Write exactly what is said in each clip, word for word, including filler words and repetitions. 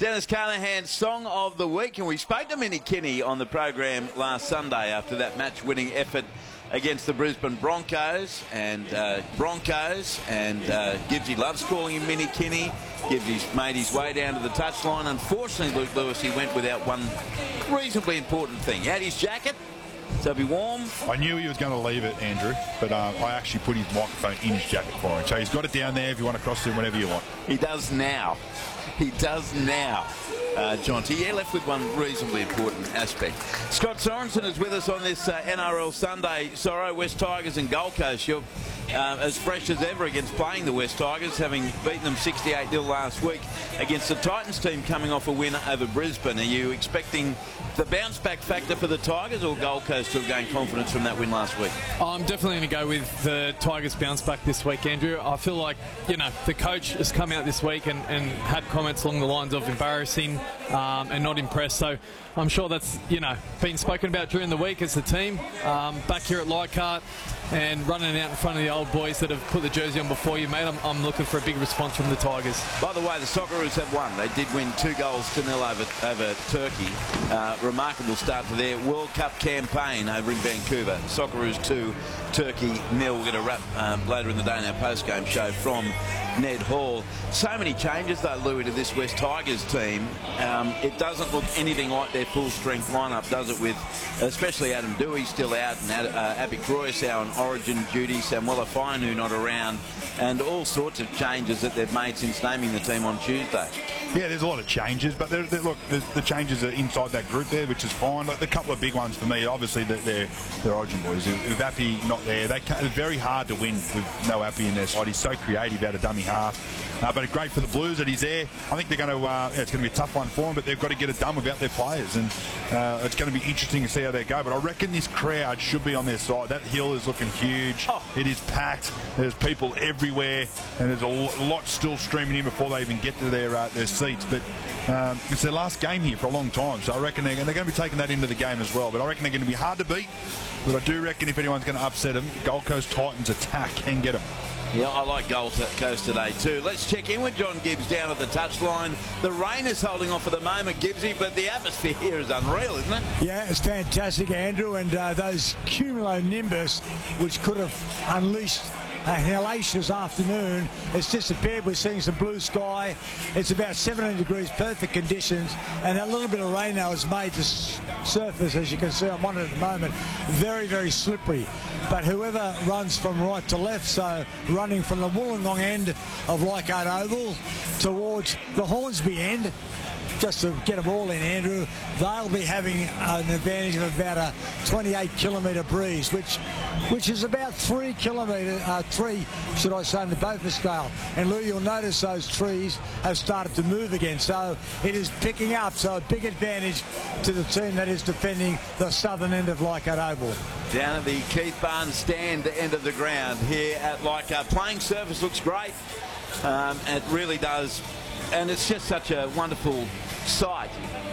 Dennis Carnahan's Song of the Week, and we spoke to Minnie Kinney on the program last Sunday after that match-winning effort against the Brisbane Broncos and uh, Broncos, and uh, Gibbsy loves calling him Minnie Kinney. Gibbsy's made his way down to the touchline. Unfortunately, Luke Lewis, he went without one reasonably important thing. He had his jacket, so be warm. I knew he was going to leave it, Andrew, but um, I actually put his microphone in his jacket for him. So he's got it down there if you want to cross him whenever you want. He does now. He does now. Uh, Jonty, yeah, left with one reasonably important aspect. Scott Sorensen is with us on this uh, N R L Sunday. Sorrow, West Tigers and Gold Coast. You're uh, as fresh as ever against playing the West Tigers, having beaten them sixty-eight nil last week against the Titans team coming off a win over Brisbane. Are you expecting the bounce-back factor for the Tigers, or Gold Coast to have gained confidence from that win last week? I'm definitely going to go with the Tigers bounce-back this week, Andrew. I feel like, you know, the coach has come out this week and, and had comments along the lines of embarrassing um, and not impressed. So I'm sure that's, you know, been spoken about during the week as the team. Um, back here at Leichhardt and running out in front of the old boys that have put the jersey on before you, mate. I'm, I'm looking for a big response from the Tigers. By the way, the Socceroos have won. They did win two goals to nil over, over Turkey. Uh, remarkable start to their World Cup campaign over in Vancouver. Socceroos two, Turkey nil. We're going to wrap um, later in the day in our post-game show from Ned Hall. So many changes, though, Louis, to this West Tigers team. Um, it doesn't look anything like their full-strength lineup, does it, with especially Adam Dewey still out, and Ad, uh, Abby Croyce on origin duty, Samuela Fainu not around, and all sorts of changes that they've made since naming the team on Tuesday. Yeah, there's a lot of changes, but they're, they're, look, the changes are inside that group there, which is fine. Like, the couple of big ones for me, obviously, they're, they're, they're origin boys. With Appy not there, they can't, it's very hard to win with no Appy in their side. He's so creative out of dummy half. Uh, but great for the Blues that he's there. I think they're going to, uh, yeah, it's going to be a tough one for them, but they've got to get it done without their players. And uh, it's going to be interesting to see how they go. But I reckon this crowd should be on their side. That hill is looking huge. Oh. It is packed. There's people everywhere, and there's a lot still streaming in before they even get to their uh, their seats. But um, it's their last game here for a long time, so I reckon they're, they're going to be taking that into the game as well. But I reckon they're going to be hard to beat. But I do reckon if anyone's going to upset them, Gold Coast Titans attack and get them. Yeah, I like Gold Coast today too. Let's check in with John Gibbs down at the touchline. The rain is holding off for the moment, Gibbsy, but the atmosphere here is unreal, isn't it? Yeah, it's fantastic, Andrew, and uh, those cumulonimbus, which could have unleashed a hellacious afternoon, it's disappeared. We're seeing some blue sky. It's about seventeen degrees, perfect conditions, and that little bit of rain now has made the surface, as you can see, I'm on it at the moment, very, very slippery. But whoever runs from right to left, so running from the Wollongong end of Leichhardt Oval towards the Hornsby end, just to get them all in, Andrew, they'll be having an advantage of about a twenty-eight kilometre breeze, which which is about three kilometre, uh, three, should I say, in the Beaufort scale. And Lou, you'll notice those trees have started to move again, so it is picking up. So a big advantage to the team that is defending the southern end of Leichhardt Oval. Down at the Keith Barnes stand, the end of the ground here at Leichhardt. Playing surface looks great. Um, it really does. And it's just such a wonderful sight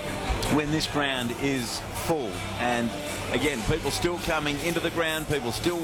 when this ground is full. And again, people still coming into the ground, people still